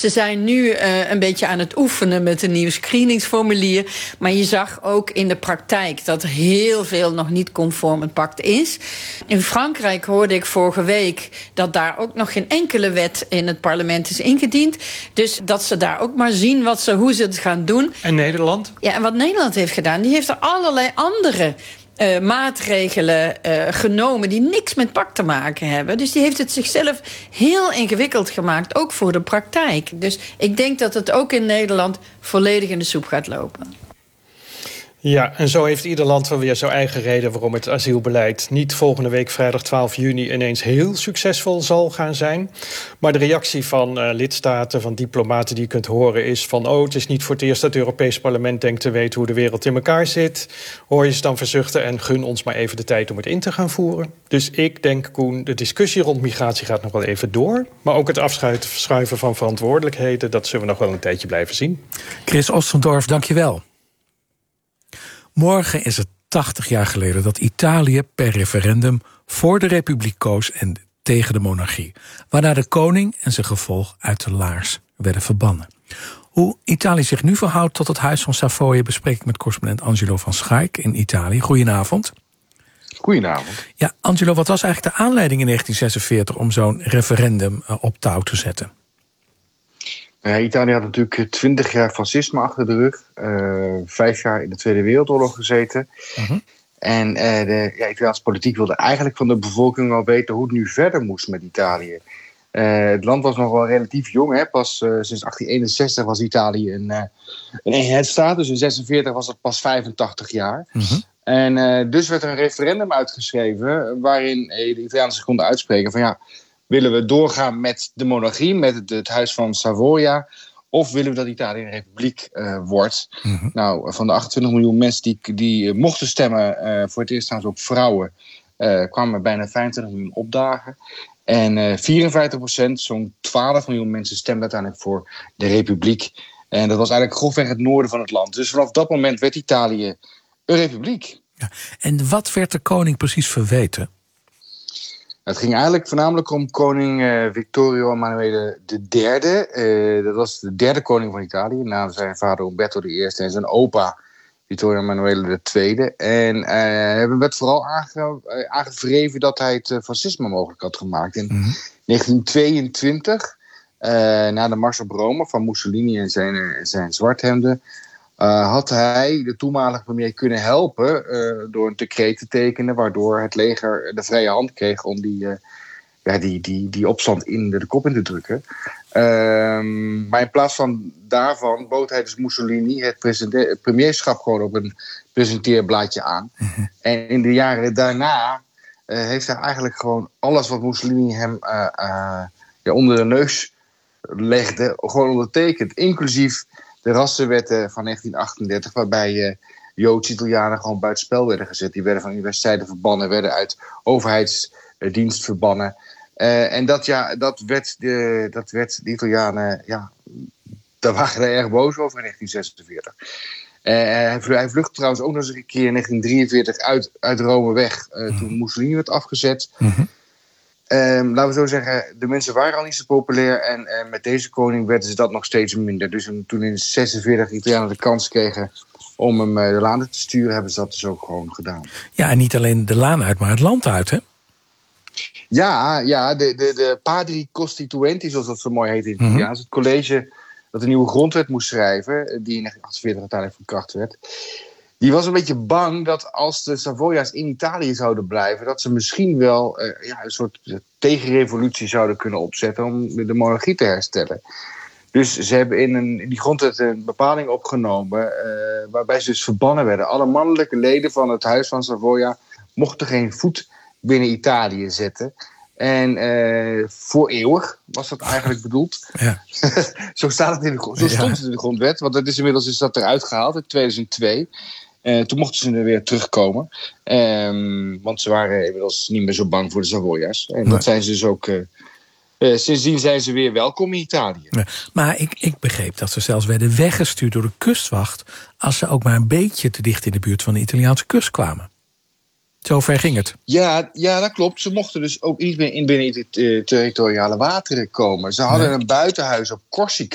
Ze zijn nu een beetje aan het oefenen met een nieuw screeningsformulier. Maar je zag ook in de praktijk dat heel veel nog niet conform het pact is. In Frankrijk hoorde ik vorige week dat daar ook nog geen enkele wet in het parlement is ingediend. Dus dat ze daar ook maar zien hoe ze het gaan doen. En Nederland? Ja, en wat Nederland heeft gedaan, die heeft er allerlei andere maatregelen genomen die niks met pact te maken hebben. Dus die heeft het zichzelf heel ingewikkeld gemaakt, ook voor de praktijk. Dus ik denk dat het ook in Nederland volledig in de soep gaat lopen. Ja, en zo heeft ieder land wel weer zijn eigen reden waarom het asielbeleid niet volgende week vrijdag 12 juni ineens heel succesvol zal gaan zijn. Maar de reactie van lidstaten, van diplomaten die je kunt horen is van het is niet voor het eerst dat het Europees Parlement denkt te weten hoe de wereld in elkaar zit. Hoor je ze dan verzuchten en gun ons maar even de tijd om het in te gaan voeren. Dus ik denk, Koen, de discussie rond migratie gaat nog wel even door. Maar ook het afschuiven van verantwoordelijkheden, dat zullen we nog wel een tijdje blijven zien. Chris Ostendorf, dank je wel. Morgen is het 80 jaar geleden dat Italië per referendum voor de republiek koos en tegen de monarchie. Waarna de koning en zijn gevolg uit de laars werden verbannen. Hoe Italië zich nu verhoudt tot het Huis van Savoye bespreek ik met correspondent Angelo van Schaik in Italië. Goedenavond. Goedenavond. Ja, Angelo, wat was eigenlijk de aanleiding in 1946 om zo'n referendum op touw te zetten? Italië had natuurlijk 20 jaar fascisme achter de rug. 5 jaar in de Tweede Wereldoorlog gezeten. Uh-huh. En de Italiaanse politiek wilde eigenlijk van de bevolking wel weten hoe het nu verder moest met Italië. Het land was nog wel relatief jong. Hè? Pas sinds 1861 was Italië een eenheidsstaat. Dus in 1946 was het pas 85 jaar. Uh-huh. En dus werd er een referendum uitgeschreven waarin de Italianen zich konden uitspreken van ja, willen we doorgaan met de monarchie, met het Huis van Savoia, of willen we dat Italië een republiek wordt? Mm-hmm. Nou, van de 28 miljoen mensen die mochten stemmen, voor het eerst trouwens ook vrouwen, kwamen bijna 25 miljoen opdagen. En 54%, zo'n 12 miljoen mensen, stemden uiteindelijk voor de republiek. En dat was eigenlijk grofweg het noorden van het land. Dus vanaf dat moment werd Italië een republiek. Ja. En wat werd de koning precies verweten? Het ging eigenlijk voornamelijk om koning Vittorio Emanuele III. Dat was de derde koning van Italië, na zijn vader Umberto I en zijn opa Vittorio Emanuele II. En er werd vooral aangevreven dat hij het fascisme mogelijk had gemaakt. In 1922, na de Mars op Rome van Mussolini en zijn zwarthemden, had hij de toenmalige premier kunnen helpen door een decreet te tekenen, waardoor het leger de vrije hand kreeg om die opstand in de kop in te drukken. Maar in plaats van daarvan bood hij dus Mussolini het premierschap gewoon op een presenteerblaadje aan. Mm-hmm. En in de jaren daarna heeft hij eigenlijk gewoon alles wat Mussolini hem onder de neus legde, gewoon ondertekend, inclusief de rassenwetten van 1938, waarbij Joodse Italianen gewoon buitenspel werden gezet. Die werden van universiteiten verbannen, werden uit overheidsdienst verbannen. En dat werd de Italianen, daar waren er erg boos over in 1946. Hij vluchtte trouwens ook nog eens een keer in 1943 uit Rome weg, toen Mussolini werd afgezet. Mm-hmm. Laten we zo zeggen, de mensen waren al niet zo populair en met deze koning werden ze dat nog steeds minder. Dus toen in 1946 de Italianen de kans kregen om hem de laan te sturen, hebben ze dat dus ook gewoon gedaan. Ja, en niet alleen de laan uit, maar het land uit, hè? Ja, de Padri Costituenti, zoals dat zo mooi heet in het Italiaans. Het college dat een nieuwe grondwet moest schrijven, die in 1948 uiteindelijk van kracht werd. Die was een beetje bang dat als de Savoya's in Italië zouden blijven, dat ze misschien wel een soort tegenrevolutie zouden kunnen opzetten om de monarchie te herstellen. Dus ze hebben in die grondwet een bepaling opgenomen waarbij ze dus verbannen werden. Alle mannelijke leden van het Huis van Savoia mochten geen voet binnen Italië zetten. En voor eeuwig was dat eigenlijk bedoeld. Ja. Zo stond het in de grondwet, want inmiddels is dat eruit gehaald in 2002. Toen mochten ze er weer terugkomen. Want ze waren inmiddels niet meer zo bang voor de Savoya's. En dat zijn ze dus ook. Sindsdien zijn ze weer welkom in Italië. Ja, maar ik begreep dat ze zelfs werden weggestuurd door de kustwacht als ze ook maar een beetje te dicht in de buurt van de Italiaanse kust kwamen. Zo ver ging het. Ja, dat klopt. Ze mochten dus ook niet meer binnen de territoriale wateren komen. Ze hadden een buitenhuis op Corsica.